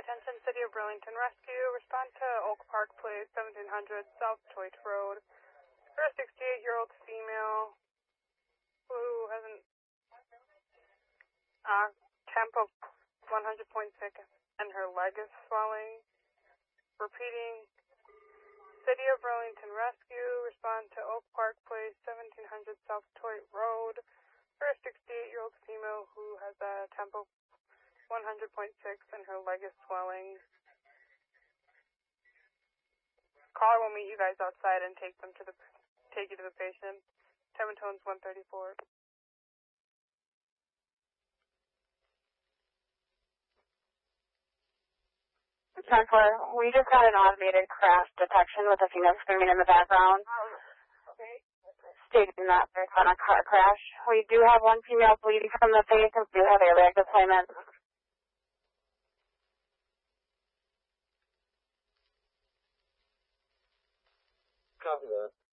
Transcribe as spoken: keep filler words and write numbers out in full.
Attention City of Burlington Rescue. Respond to Oak Park Place, seventeen hundred South Toit Road. For a sixty-eight-year-old female who has an uh, temp of one hundred point six and her leg is swelling. Repeating, City of Burlington Rescue. Respond to Oak Park Place, seventeen hundred South Toit Road. For a sixty-eight-year-old female who has a temp of one hundred point six and her leg is swelling. Caller will meet you guys outside and take them to the take you to the patient. Tematone's one thirty-four. ten four, we just got an automated crash detection with a female screaming in the background. Okay. Stating that there's been a car crash. We do have one female bleeding from the face and we do have airway deployment. Copy that.